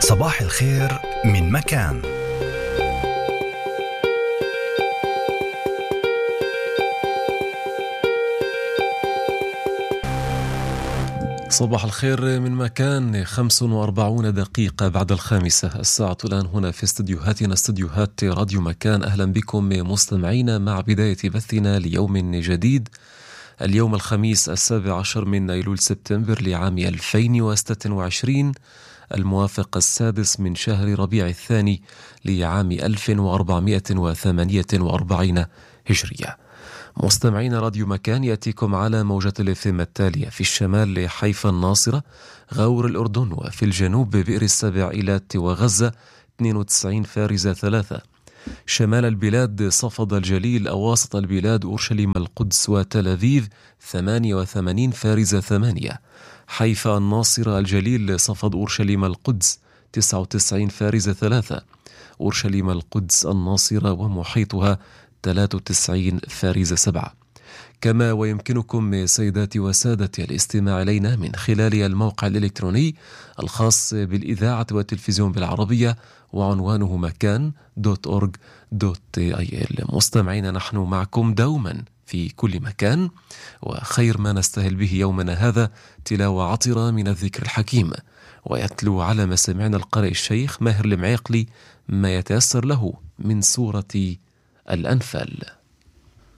صباح الخير من مكان. صباح الخير من مكان. 45 دقيقة بعد 5 الساعة الآن هنا في استديوهاتنا، استديوهات راديو مكان. أهلا بكم مستمعين مع بداية بثنا ليوم جديد. اليوم الخميس 17 من أيلول سبتمبر لعام 2026، الموافق 6 من شهر ربيع الثاني لعام 1448 هجرية. مستمعين راديو مكان يأتيكم على موجة الإفم التالية: في الشمال حيفا الناصرة غور الأردن، وفي الجنوب بئر السبع إيلات وغزة 92 فارزة 3، شمال البلاد صفد الجليل، أواسط البلاد أورشليم القدس وتل أبيب 88 فارزة 8، حيفا الناصرة الجليل صفد أورشليم القدس 99 فارزة 3، أورشليم القدس الناصرة ومحيطها 93 فارزة 7. كما ويمكنكم سيداتي وسادتي الاستماع إلينا من خلال الموقع الإلكتروني الخاص بالإذاعة والتلفزيون بالعربية، وعنوانه مكان.org.il. مستمعين، نحن معكم دوما في كل مكان، وخير ما نستهل به يومنا هذا تلاوة عطرة من الذكر الحكيم. ويتلو على مسامعنا القارئ الشيخ ماهر المعيقلي ما يتيسر له من سورة الأنفال.